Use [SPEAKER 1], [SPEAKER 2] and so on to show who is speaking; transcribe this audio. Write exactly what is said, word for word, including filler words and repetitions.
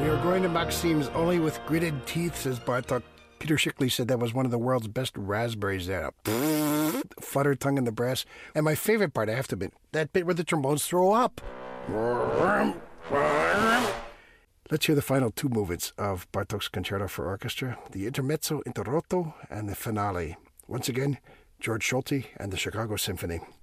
[SPEAKER 1] You're going to Maxim's only with gritted teeth, says Bartok. Peter Shickley said that was one of the world's best raspberries there. Flutter tongue in the brass. And my favorite part, I have to admit, that bit where the trombones throw up. Let's hear the final two movements of Bartok's Concerto for Orchestra, the Intermezzo Interrotto and the finale. Once again, George Solti and the Chicago Symphony.